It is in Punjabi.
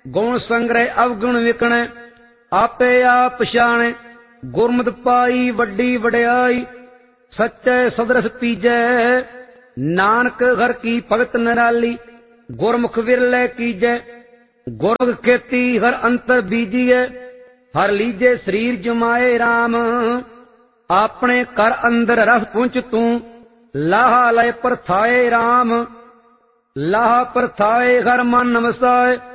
ਗੁਣ ਸੰਗ੍ਰਹਿ ਅਵਗੁਣ ਵਿਕਣੈ, ਆਪੇ ਆਪ ਪਛਾਣੈ। ਗੁਰਮਤਿ ਪਾਈ ਵੱਡੀ ਵਡਿਆਈ, ਸੱਚੇ ਸਦਰਸ ਪੀਜੈ। ਨਾਨਕ ਹਰਿ ਕੀ ਭਗਤ ਨਿਰਾਲੀ, ਗੁਰਮੁਖ ਵਿਰਲੇ ਕੀਜੈ। ਗੁਰਮੁਖ ਖੇਤੀ ਹਰਿ ਅੰਤਰ ਬੀਜੀਐ, ਹਰਿ ਲੀਜੇ ਸਰੀਰ ਜਮਾਏ ਰਾਮ। ਆਪਣੇ ਘਰ ਅੰਦਰ ਰਸ ਪੁੰਚ ਤੂੰ, ਲਾਹਾ ਲਇ ਪਰਥਾਏ ਰਾਮ। ਲਾਹਾ ਪਰਥਾਏ ਹਰਿ ਮਨ ਵਸਾਏ,